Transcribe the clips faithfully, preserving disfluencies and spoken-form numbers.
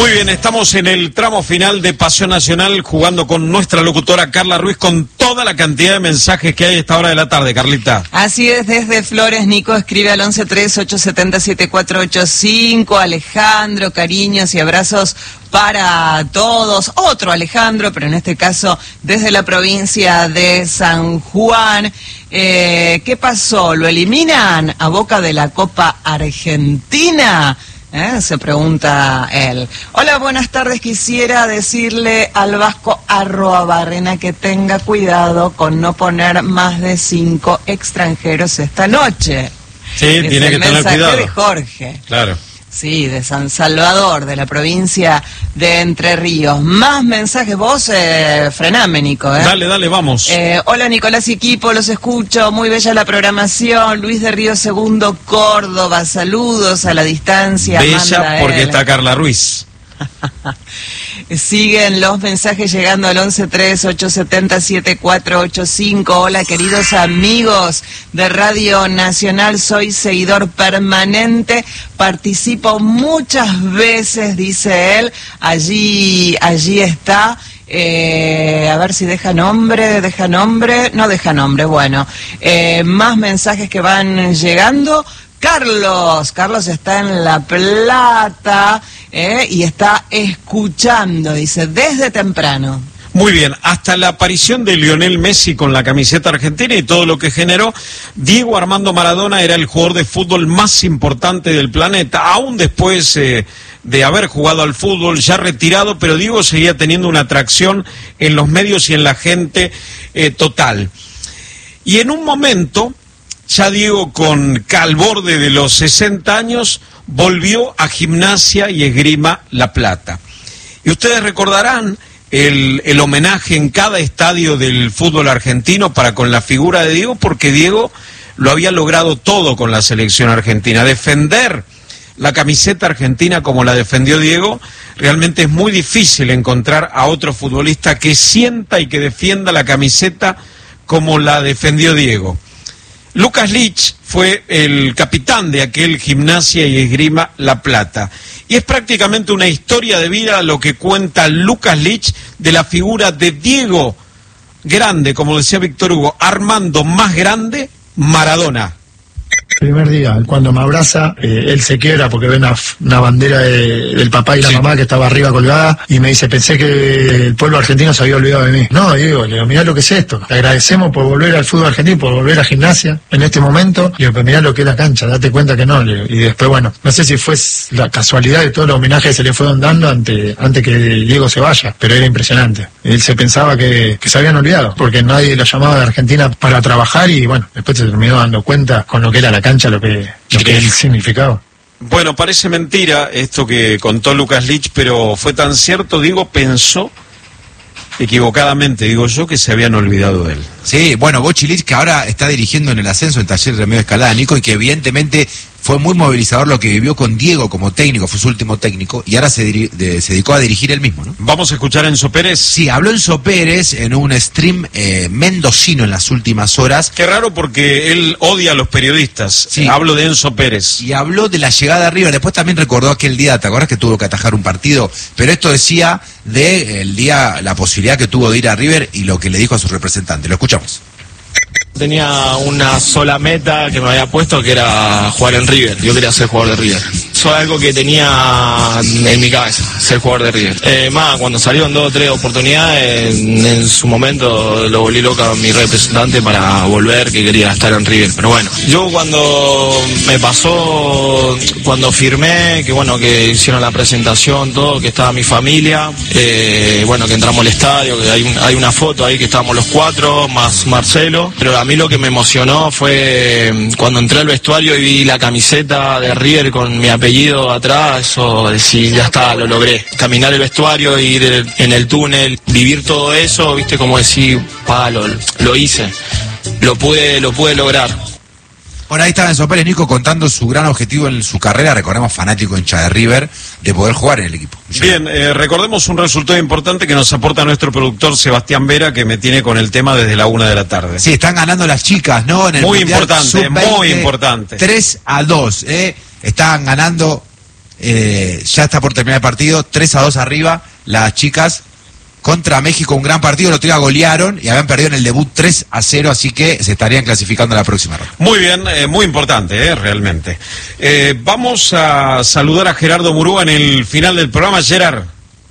Muy bien, estamos en el tramo final de Pasión Nacional jugando con nuestra locutora Carla Ruiz con toda la cantidad de mensajes que hay a esta hora de la tarde, Carlita. Así es, desde Flores, Nico escribe al once tres ocho siete cero siete cuatro ocho cinco, Alejandro, cariños y abrazos para todos. Otro Alejandro, pero en este caso desde la provincia de San Juan. Eh, ¿Qué pasó? ¿Lo eliminan a Boca de la Copa Argentina? ¿Eh? Se pregunta él. Hola, buenas tardes. Quisiera decirle al Vasco Arroabarrena que tenga cuidado con no poner más de cinco extranjeros esta noche. Sí, es tiene que tener cuidado. De Jorge. Claro. Sí, de San Salvador, de la provincia de Entre Ríos. Más mensajes, vos eh, frename, Nico. ¿eh? Dale, dale, vamos. Eh, hola, Nicolás y equipo, los escucho, muy bella la programación. Luis de Río Segundo, Córdoba, saludos a la distancia. Bella porque está Carla Ruiz. Siguen los mensajes llegando al once tres ocho siete cero siete cuatro ocho cinco. Hola, queridos amigos de Radio Nacional, soy seguidor permanente, participo muchas veces, dice él, allí, allí está. Eh, a ver si deja nombre, deja nombre, no deja nombre, bueno, eh, más mensajes que van llegando. Carlos, Carlos está en La Plata eh, y está escuchando, dice, desde temprano. Muy bien, hasta la aparición de Lionel Messi con la camiseta argentina y todo lo que generó, Diego Armando Maradona era el jugador de fútbol más importante del planeta, aún después eh, de haber jugado al fútbol, ya retirado, pero Diego seguía teniendo una atracción en los medios y en la gente eh, total. Y en un momento, ya Diego con al borde de los sesenta años, volvió a Gimnasia y Esgrima La Plata. Y ustedes recordarán el, el homenaje en cada estadio del fútbol argentino para con la figura de Diego, porque Diego lo había logrado todo con la selección argentina. Defender la camiseta argentina como la defendió Diego, realmente es muy difícil encontrar a otro futbolista que sienta y que defienda la camiseta como la defendió Diego. Lucas Lich fue el capitán de aquel Gimnasia y Esgrima La Plata. Y es prácticamente una historia de vida lo que cuenta Lucas Lich de la figura de Diego Grande, como decía Víctor Hugo, Armando más grande, Maradona. Primer día, cuando me abraza, eh, él se quiebra porque ve una, una bandera de, del papá y la sí. mamá que estaba arriba colgada y me dice, pensé que el pueblo argentino se había olvidado de mí. No, Diego, le digo, mirá lo que es esto. Te agradecemos por volver al fútbol argentino, por volver a Gimnasia en este momento. Y mirá lo que es la cancha, date cuenta que no. Le digo. Y después, bueno, no sé si fue la casualidad de todo el homenaje que se le fueron dando antes, antes que Diego se vaya, pero era impresionante. Él se pensaba que, que se habían olvidado, porque nadie lo llamaba de Argentina para trabajar y bueno, después se terminó dando cuenta con lo que era la cancha, lo que, lo que es el significado. Bueno, parece mentira esto que contó Lucas Lich, pero fue tan cierto. Diego pensó equivocadamente, digo yo, que se habían olvidado de él. Sí, bueno, Bochi Lich, que ahora está dirigiendo en el ascenso el taller de Remedio Escalada, Nico, y que evidentemente fue muy movilizador lo que vivió con Diego como técnico, fue su último técnico, y ahora se, de, se dedicó a dirigir él mismo, ¿no? Vamos a escuchar a Enzo Pérez. Sí, habló Enzo Pérez en un stream eh, mendocino en las últimas horas. Qué raro porque él odia a los periodistas. Sí. Hablo de Enzo Pérez. Y habló de la llegada a River, después también recordó aquel día, ¿te acordás que tuvo que atajar un partido? Pero esto decía de el día, la posibilidad que tuvo de ir a River y lo que le dijo a su representante. Lo escuchamos. Tenía una sola meta que me había puesto, que era jugar en River. Yo quería ser jugador de River. Eso es algo que tenía en mi cabeza, ser jugador de River. Eh, más, cuando salieron dos o tres oportunidades, en, en su momento lo volví loca a mi representante para volver, que quería estar en River. Pero bueno, yo cuando me pasó, cuando firmé, que bueno, que hicieron la presentación, todo, que estaba mi familia, eh, bueno, que entramos al estadio, que hay, un, hay una foto ahí que estábamos los cuatro, más Marcelo. Pero a mí lo que me emocionó fue cuando entré al vestuario y vi la camiseta de River con mi apellido atrás, eso, decir, ya está, lo logré. Caminar el vestuario, ir en el túnel, vivir todo eso, viste, como decir, pa, lo, lo hice, lo pude, lo pude lograr. Bueno, ahí estaba Enzo Pérez, Nico, contando su gran objetivo en su carrera, recordemos, fanático hincha de River, de poder jugar en el equipo. Bien, eh, recordemos un resultado importante que nos aporta nuestro productor Sebastián Vera, que me tiene con el tema desde la una de la tarde. Sí, están ganando las chicas, ¿no? En el muy Mundial importante, sub veinte, muy importante. tres a dos, ¿eh? Están ganando eh, ya está por terminar el partido, tres a dos arriba, las chicas contra México, un gran partido, el otro día golearon y habían perdido en el debut tres a cero, así que se estarían clasificando a la próxima ronda. Muy bien, eh, muy importante, eh, realmente. Eh, vamos a saludar a Gerardo Murúa en el final del programa. Gerard.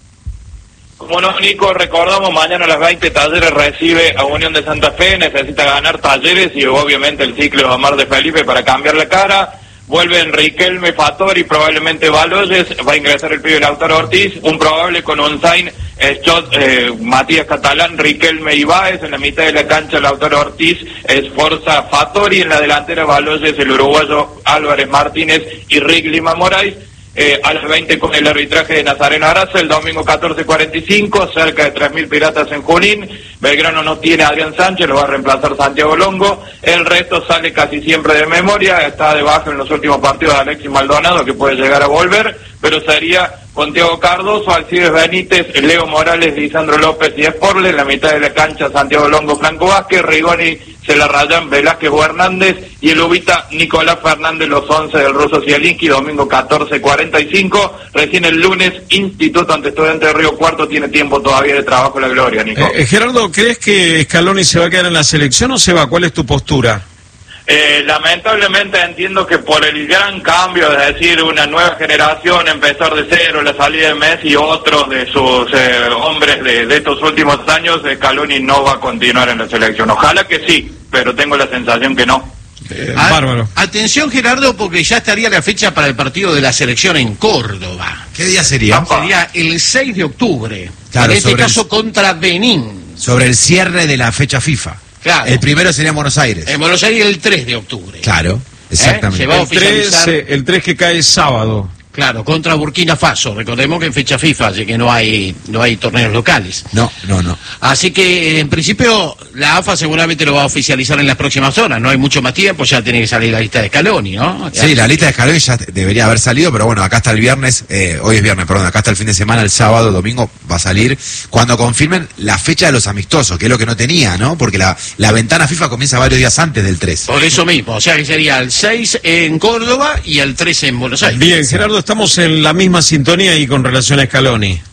Como no, Nico, recordamos, mañana a las veinte Talleres recibe a Unión de Santa Fe, necesita ganar Talleres y obviamente el ciclo de Omar de Felipe para cambiar la cara. Vuelven Riquelme, Fattori, probablemente Baloyes, va a ingresar el pibe Lautaro Ortiz, un probable con Onzain, Schott, eh, Matías Catalán, Riquelme y Báez, en la mitad de la cancha Lautaro Ortiz, Esforza, Fattori, en la delantera Baloyes, el uruguayo Álvarez Martínez y Rick Lima Moraes. Eh, a las veinte con el arbitraje de Nazareno Araza, el domingo catorce cuarenta y cinco, cerca de tres mil piratas en Junín. Belgrano no tiene a Adrián Sánchez, lo va a reemplazar Santiago Longo. El resto sale casi siempre de memoria, está debajo en los últimos partidos de Alexis Maldonado, que puede llegar a volver, pero sería con Thiago Cardoso, Alcides Benítez, Leo Morales, Lisandro López y Esporle, en la mitad de la cancha Santiago Longo, Franco Vázquez, Rigoni, se la rayan Velázquez o Hernández, y el ubita Nicolás Fernández, los once del ruso Zielinski, domingo catorce cuarenta y cinco, recién el lunes Instituto ante Estudiantes de Río Cuarto, tiene tiempo todavía de trabajo la gloria, Nico. Eh, Gerardo, ¿crees que Scaloni se va a quedar en la selección o se va? ¿Cuál es tu postura? Eh, lamentablemente entiendo que por el gran cambio, es decir, una nueva generación, empezar de cero, la salida de Messi y otros de sus eh, hombres de, de estos últimos años, Scaloni no va a continuar en la selección. Ojalá que sí, pero tengo la sensación que no. Eh, bárbaro. Atención, Gerardo, porque ya estaría la fecha para el partido de la selección en Córdoba. ¿Qué día sería? Sería el seis de octubre, Claro, en este sobre caso el- contra Benín. Sobre el cierre de la fecha FIFA. Claro. El primero sería en Buenos Aires. En Buenos Aires el tres de octubre. Claro, exactamente. Se va a El tres, oficializar. eh, el tres que cae sábado. Claro, contra Burkina Faso. Recordemos que en fecha FIFA, así que no hay no hay torneos locales. No, no, no. Así que, en principio, la A F A seguramente lo va a oficializar en las próximas horas. No hay mucho más tiempo, ya tiene que salir la lista de Scaloni, ¿no? Sí, la lista de Scaloni ya debería haber salido, pero bueno, acá está el viernes, eh, hoy es viernes, perdón, acá está el fin de semana, el sábado, domingo va a salir, cuando confirmen la fecha de los amistosos, que es lo que no tenía, ¿no? Porque la, la ventana FIFA comienza varios días antes del tres. Por eso mismo, o sea que sería el seis en Córdoba y el tres en Buenos Aires. Bien, Gerardo, estamos en la misma sintonía y con relación a Scaloni.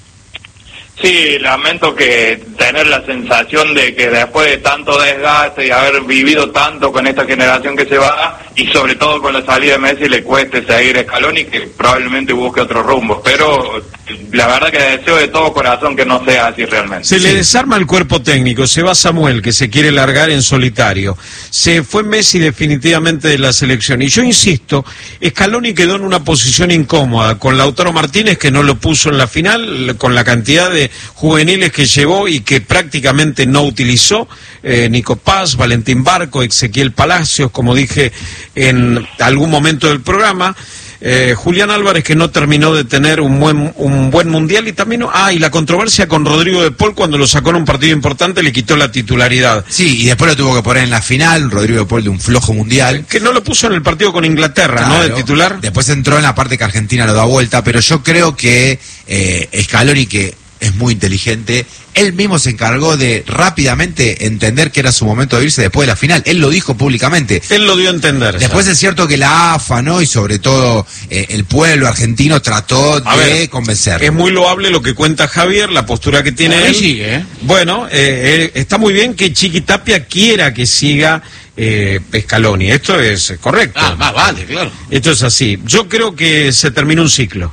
Sí, lamento que tener la sensación de que después de tanto desgaste y haber vivido tanto con esta generación que se va, y sobre todo con la salida de Messi, le cueste seguir a Scaloni, que probablemente busque otro rumbo. Pero la verdad que deseo de todo corazón que no sea así realmente. Se le desarma el cuerpo técnico, se va Samuel, que se quiere largar en solitario. Se fue Messi definitivamente de la selección. Y yo insisto, Scaloni quedó en una posición incómoda, con Lautaro Martínez, que no lo puso en la final, con la cantidad de juveniles que llevó y que prácticamente no utilizó, eh, Nico Paz, Valentín Barco, Ezequiel Palacios, como dije en algún momento del programa, eh, Julián Álvarez, que no terminó de tener un buen un buen mundial, y también, ah, y la controversia con Rodrigo de Paul, cuando lo sacó en un partido importante, le quitó la titularidad. Sí, y después lo tuvo que poner en la final, Rodrigo de Paul, de un flojo mundial. Que no lo puso en el partido con Inglaterra, Claro. ¿no?, de titular. Después entró en la parte que Argentina lo da vuelta, pero yo creo que eh, Scaloni, que es muy inteligente, él mismo se encargó de rápidamente entender que era su momento de irse después de la final. Él lo dijo públicamente. Él lo dio a entender. Después ya. es cierto que la A F A, ¿no?, y sobre todo eh, el pueblo argentino trató A de ver, convencerlo. Es muy loable lo que cuenta Javier, la postura que tiene Ahí él. sigue, ¿eh? Bueno, eh, eh, está muy bien que Chiqui Tapia quiera que siga eh, Scaloni. Esto es correcto. Ah, más vale, claro. Esto es así. Yo creo que se terminó un ciclo.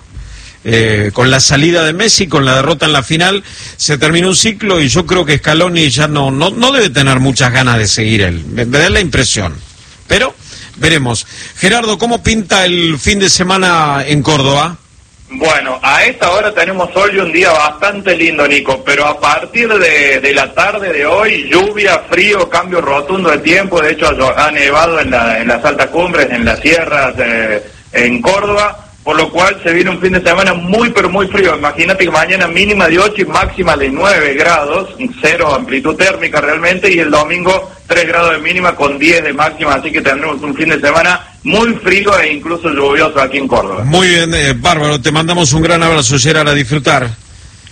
Eh, con la salida de Messi, con la derrota en la final, se terminó un ciclo, y yo creo que Scaloni ya no, no, no debe tener muchas ganas de seguir él. Me, me da la impresión. Pero veremos. Gerardo, ¿cómo pinta el fin de semana en Córdoba? Bueno, a esta hora tenemos hoy un día bastante lindo, Nico, pero a partir de, de la tarde de hoy, lluvia, frío, cambio rotundo de tiempo. De hecho, ha nevado en, la, en las altas cumbres, en las sierras, eh, en Córdoba, por lo cual se viene un fin de semana muy, pero muy frío. Imagínate que mañana mínima de ocho y máxima de nueve grados, cero amplitud térmica realmente, y el domingo tres grados de mínima con diez de máxima, así que tendremos un fin de semana muy frío e incluso lluvioso aquí en Córdoba. Muy bien, eh, bárbaro, te mandamos un gran abrazo, Gerard, a disfrutar.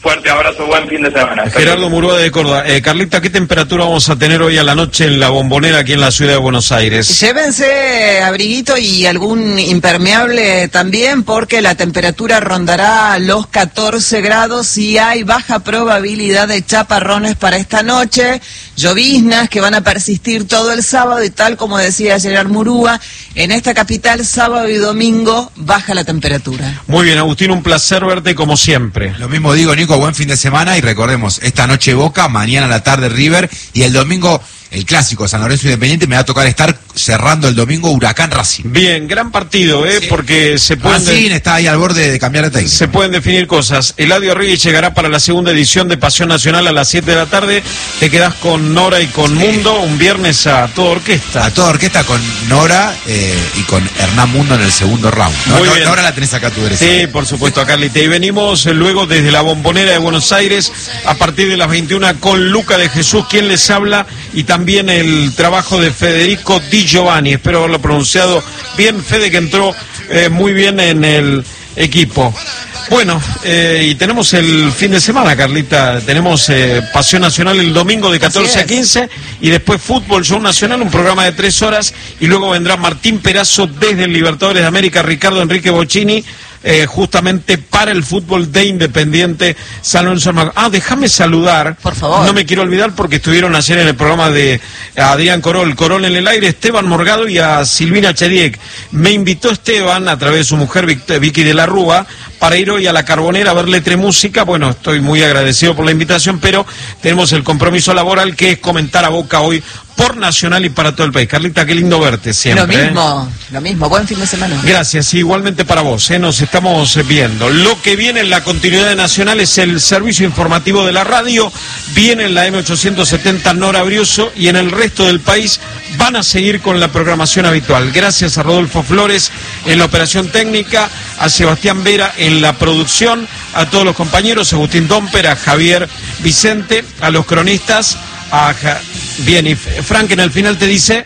Fuerte abrazo, buen fin de semana. Gerardo Murúa de Córdoba. Eh, Carlita, ¿qué temperatura vamos a tener hoy a la noche en la Bombonera aquí en la ciudad de Buenos Aires? Llévense abriguito y algún impermeable también, porque la temperatura rondará los catorce grados y hay baja probabilidad de chaparrones para esta noche, lloviznas que van a persistir todo el sábado y tal como decía Gerard Murúa, en esta capital sábado y domingo baja la temperatura. Muy bien, Agustín, un placer verte como siempre. Lo mismo digo, Nico, buen fin de semana y recordemos, esta noche Boca, mañana a la tarde River y el domingo el clásico San Lorenzo Independiente. Me va a tocar estar cerrando el domingo Huracán Racing. Bien, gran partido, ¿eh? Sí. Porque se pueden... Racing está ahí al borde de cambiar de técnico. Se pueden definir cosas. Eladio Arrigui llegará para la segunda edición de Pasión Nacional a las siete de la tarde. Te quedás con Nora y con sí. Mundo, un viernes a toda orquesta. A toda orquesta con Nora eh, y con Hernán Mundo en el segundo round. No, Muy no, bien. Nora la tenés acá, tú eres. Sí, por supuesto, Carlita. Y venimos eh, luego desde la Bombonera de Buenos Aires a partir de las veintiuna con Luca de Jesús, quien les habla, y también el trabajo de Federico Di Giovanni. Espero haberlo pronunciado bien. Fede, que entró eh, muy bien en el equipo. Bueno, eh, y tenemos el fin de semana, Carlita. Tenemos eh, Pasión Nacional el domingo de catorce a quince y después Fútbol Show Nacional, un programa de tres horas, y luego vendrá Martín Perazo desde el Libertadores de América, Ricardo Enrique Bocchini, eh, justamente para el fútbol de Independiente San Lorenzo. Ah, déjame saludar, por favor. No me quiero olvidar porque estuvieron ayer en el programa de Adrián Corol, Corol en el aire, Esteban Morgado y a Silvina Chediek. Me invitó Esteban a través de su mujer Vicky de la Rúa para ir hoy a la Carbonera a ver Letra y Música. Bueno, estoy muy agradecido por la invitación, pero tenemos el compromiso laboral que es comentar a Boca hoy por Nacional y para todo el país. Carlita, qué lindo verte siempre. Lo mismo, ¿eh? lo mismo. Buen fin de semana. Gracias, igualmente para vos, ¿eh? Nos estamos viendo. Lo que viene en la continuidad de Nacional es el servicio informativo de la radio. Viene en la M ochocientos setenta Nora Briuso y en el resto del país van a seguir con la programación habitual. Gracias a Rodolfo Flores en la operación técnica, a Sebastián Vera en la producción, a todos los compañeros, a Agustín Domper, a Javier Vicente, a los cronistas, a ja... Bien, y Frank en el final te dice...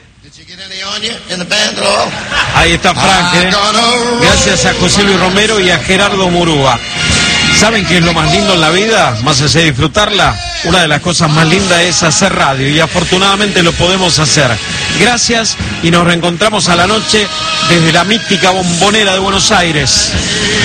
Ahí está Frank, ¿eh? Gracias a José Luis Romero y a Gerardo Murúa. ¿Saben qué es lo más lindo en la vida? Más allá de disfrutarla, una de las cosas más lindas es hacer radio y afortunadamente lo podemos hacer. Gracias y nos reencontramos a la noche desde la mítica Bombonera de Buenos Aires.